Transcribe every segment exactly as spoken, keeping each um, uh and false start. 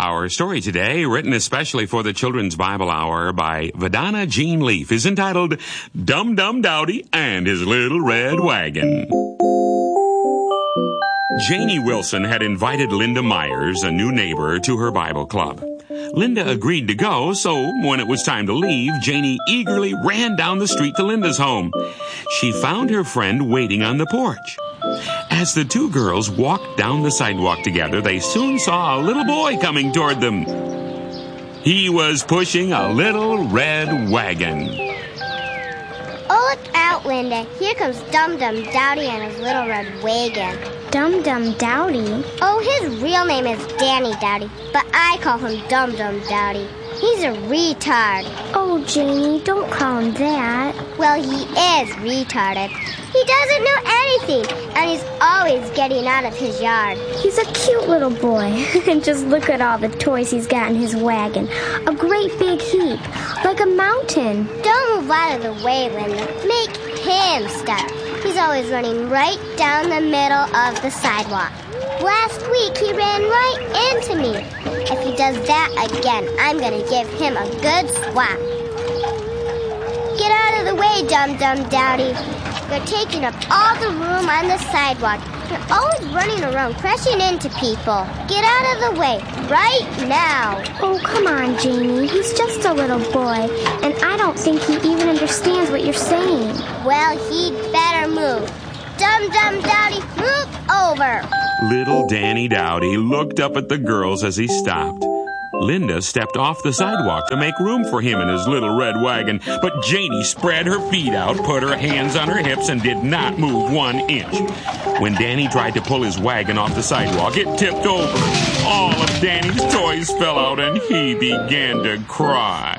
Our story today, written especially for the Children's Bible Hour by Vidana Jean Leaf, is entitled Dum Dum Dowdy and His Little Red Wagon. Janie Wilson had invited Linda Myers, a new neighbor, to her Bible club. Linda agreed to go, so when it was time to leave, Janie eagerly ran down the street to Linda's home. She found her friend waiting on the porch. As the two girls walked down the sidewalk together, they soon saw a little boy coming toward them. He was pushing a little red wagon. Oh, look out, Linda. Here comes Dum Dum Dowdy and his little red wagon. Dum Dum Dowdy? Oh, his real name is Danny Dowdy, but I call him Dum Dum Dowdy. He's a retard. Oh, Janie, don't call him that. Well, he is retarded. He doesn't know anything, and he's always getting out of his yard. He's a cute little boy. And just look at all the toys he's got in his wagon. A great big heap, like a mountain. Don't move out of the way, Linda. Make him stop. He's always running right down the middle of the sidewalk. Last week, he ran right into me. If he does that again, I'm going to give him a good swat. Get out of the way, Dum Dum Dowdy. You're taking up all the room on the sidewalk. You're always running around, crashing into people. Get out of the way, right now. Oh, come on, Janie. He's just a little boy, and I don't think he even understands what you're saying. Well, he'd better move. Dum Dum Dowdy, move over. Little Danny Dowdy looked up at the girls as he stopped. Linda stepped off the sidewalk to make room for him and his little red wagon, but Janie spread her feet out, put her hands on her hips, and did not move one inch. When Danny tried to pull his wagon off the sidewalk, it tipped over. All of Danny's toys fell out, and he began to cry.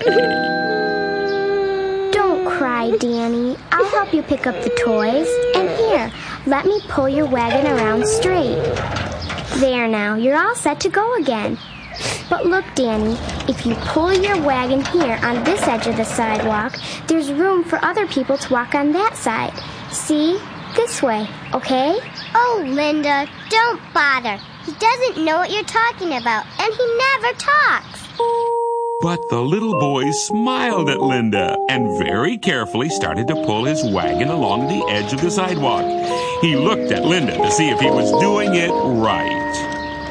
Don't cry, Danny. I'll help you pick up the toys. And here, let me pull your wagon around straight. There now, you're all set to go again. But look, Danny, if you pull your wagon here on this edge of the sidewalk, there's room for other people to walk on that side. See? This way, okay? Oh, Linda, don't bother. He doesn't know what you're talking about, and he never talks. But the little boy smiled at Linda and very carefully started to pull his wagon along the edge of the sidewalk. He looked at Linda to see if he was doing it right.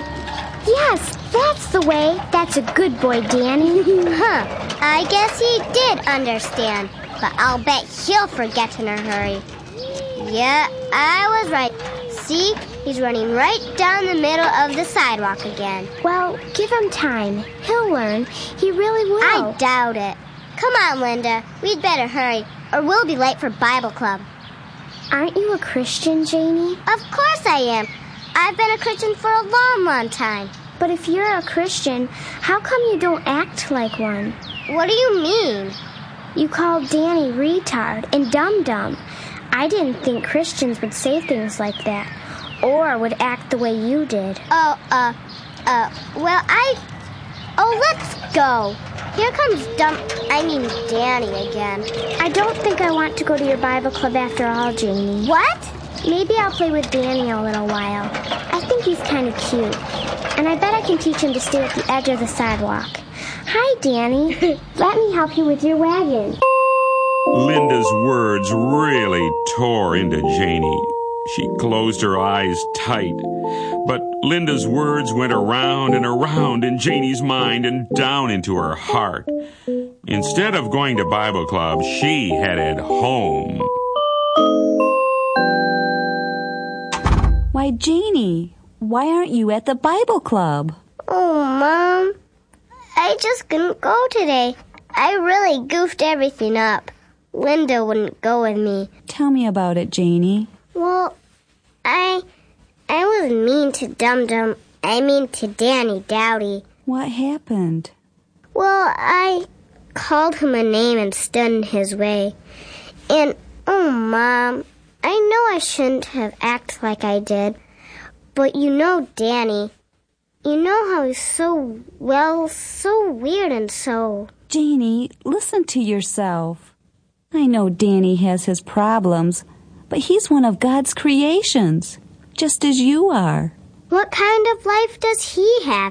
Yes, that's the way. That's a good boy, Danny. Huh. I guess he did understand, but I'll bet he'll forget in a hurry. Yeah, I was right. See, he's running right down the middle of the sidewalk again. Well, give him time. He'll learn. He really will. I doubt it. Come on, Linda. We'd better hurry, or we'll be late for Bible club. Aren't you a Christian, Janie? Of course I am. I've been a Christian for a long, long time. But if you're a Christian, how come you don't act like one? What do you mean? You called Danny retard and dum-dum. I didn't think Christians would say things like that, or would act the way you did. Oh, uh, uh, well, I... Oh, let's go. Here comes Dum... I mean Danny again. I don't think I want to go to your Bible club after all, Janie. What? Maybe I'll play with Danny a little while. I think he's kind of cute. And I bet I can teach him to stay at the edge of the sidewalk. Hi, Danny. Let me help you with your wagon. Linda's words really tore into Janie. She closed her eyes tight. But Linda's words went around and around in Janie's mind and down into her heart. Instead of going to Bible club, she headed home. Why, Janie, why aren't you at the Bible club? Oh, Mom, I just couldn't go today. I really goofed everything up. Linda wouldn't go with me. Tell me about it, Janie. Well, I I was mean to Dum Dum. I mean to Danny Dowdy. What happened? Well, I called him a name and stood in his way. And, oh, Mom, I know I shouldn't have acted like I did. But you know Danny. You know how he's so, well, so weird and so... Janie, listen to yourself. I know Danny has his problems, but he's one of God's creations, just as you are. What kind of life does he have?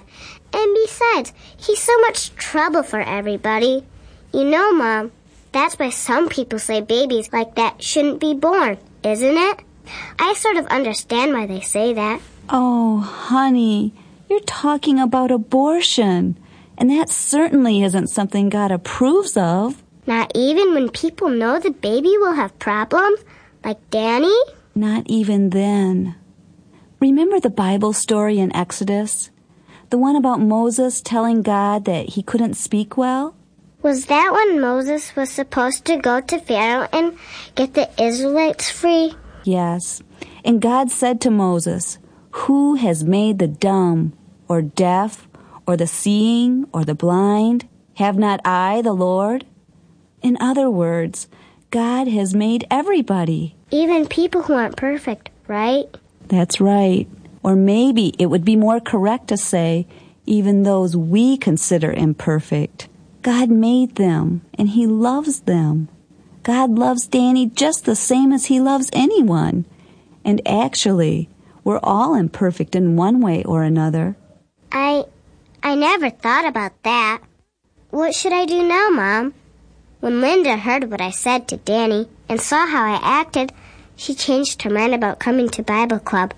And besides, he's so much trouble for everybody. You know, Mom, that's why some people say babies like that shouldn't be born, isn't it? I sort of understand why they say that. Oh, honey, you're talking about abortion. And that certainly isn't something God approves of. Not even when people know the baby will have problems, like Danny? Not even then. Remember the Bible story in Exodus? The one about Moses telling God that he couldn't speak well? Was that when Moses was supposed to go to Pharaoh and get the Israelites free? Yes. And God said to Moses, "Who has made the dumb, or deaf, or the seeing, or the blind? Have not I, the Lord?" In other words, God has made everybody. Even people who aren't perfect, right? That's right. Or maybe it would be more correct to say, even those we consider imperfect. God made them, and He loves them. God loves Danny just the same as He loves anyone. And actually, we're all imperfect in one way or another. I... I never thought about that. What should I do now, Mom? When Linda heard what I said to Danny and saw how I acted, she changed her mind about coming to Bible Club.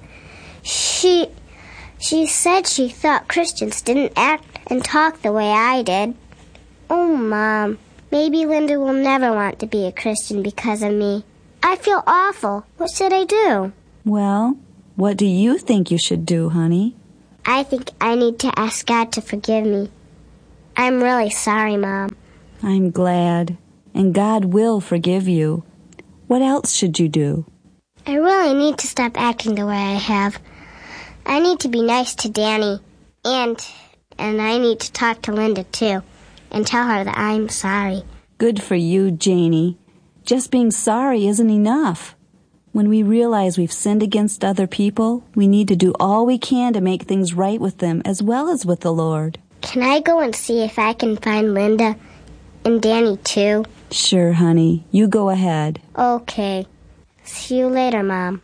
She... she said she thought Christians didn't act and talk the way I did. Oh, Mom, maybe Linda will never want to be a Christian because of me. I feel awful. What should I do? Well, what do you think you should do, honey? I think I need to ask God to forgive me. I'm really sorry, Mom. I'm glad. And God will forgive you. What else should you do? I really need to stop acting the way I have. I need to be nice to Danny. And, and I need to talk to Linda, too. And tell her that I'm sorry. Good for you, Janie. Just being sorry isn't enough. When we realize we've sinned against other people, we need to do all we can to make things right with them as well as with the Lord. Can I go and see if I can find Linda and Danny too? Sure, honey. You go ahead. Okay. See you later, Mom.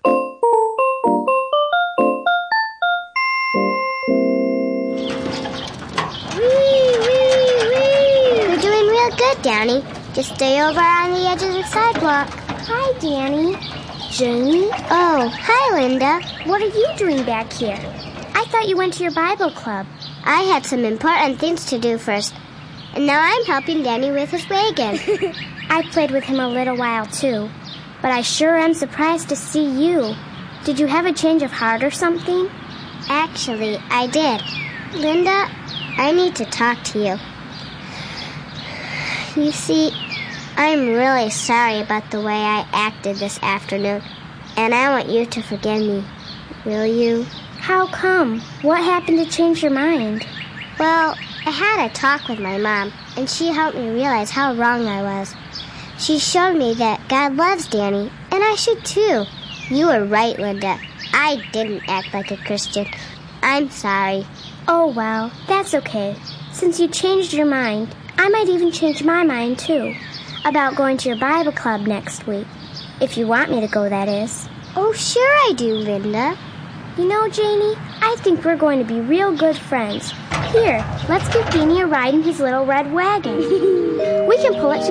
You're doing real good, Danny. Just stay over on the edge of the sidewalk. Hi, Danny. Janie? Oh, hi, Linda. What are you doing back here? I thought you went to your Bible club. I had some important things to do first, and now I'm helping Danny with his wagon. I played with him a little while, too, but I sure am surprised to see you. Did you have a change of heart or something? Actually, I did. Linda, I need to talk to you. You see, I'm really sorry about the way I acted this afternoon, and I want you to forgive me. Will you? How come? What happened to change your mind? Well, I had a talk with my mom, and she helped me realize how wrong I was. She showed me that God loves Danny, and I should too. You were right, Linda. I didn't act like a Christian. I'm sorry. Oh, well, that's okay. Since you changed your mind, I might even change my mind, too, about going to your Bible club next week. If you want me to go, that is. Oh, sure I do, Linda. You know, Janie, I think we're going to be real good friends. Here, let's give Danny a ride in his little red wagon. We can pull it